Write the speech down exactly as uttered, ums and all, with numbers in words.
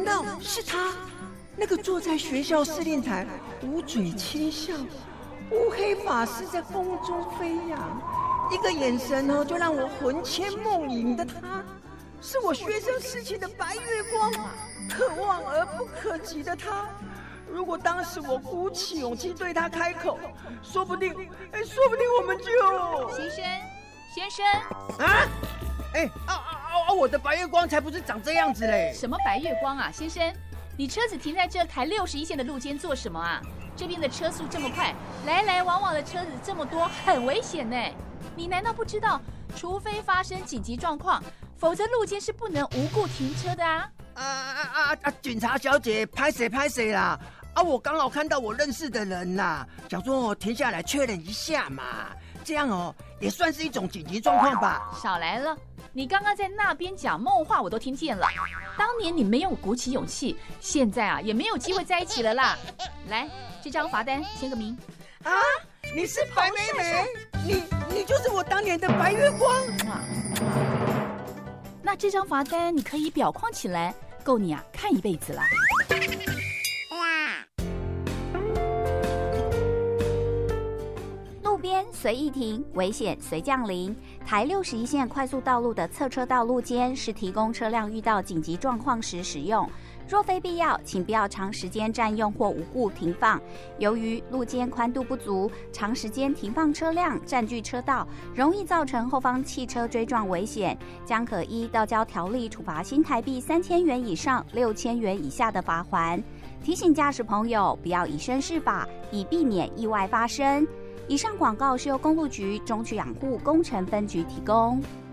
道是他？那个坐在学校司令台，捂嘴轻笑，乌黑发丝在风中飞扬，一个眼神哦，就让我魂牵梦萦的他，是我学生时期的白月光，可望而不可及的他。如果当时我鼓起勇气对他开口，说不定，哎，说不定我们就…… 先生，先生啊！哎啊啊啊！我的白月光才不是长这样子嘞！ 什么白月光啊，先生？你车子停在这台六十一线的路肩做什么啊？这边的车速这么快，来来往往的车子这么多，很危险呢。你难道不知道，除非发生紧急状况，否则路肩是不能无故停车的啊！ 啊啊啊啊！警察小姐，拍谁拍谁啦！啊，我刚好看到我认识的人啦，想说停下来确认一下嘛，这样哦也算是一种紧急状况吧。 少来了，你刚刚在那边讲梦话，我都听见了。当年你没有鼓起勇气，现在啊也没有机会在一起了啦。来，这张罚单签个名。 啊，你是白美美，你你就是我当年的白月光。 那这张罚单你可以裱框起来，够你啊看一辈子了。 路边随意停，危险随降临。台六十一线快速道路的侧车道路肩是提供车辆遇到紧急状况时使用，若非必要，请不要长时间占用或无故停放。由于路肩宽度不足，长时间停放车辆占据车道，容易造成后方汽车追撞危险，将可依道交条例处罚新台币三千元以上六千元以下的罚锾。提醒驾驶朋友不要以身试法，以避免意外发生。以上广告是由公路局中区养护工程分局提供。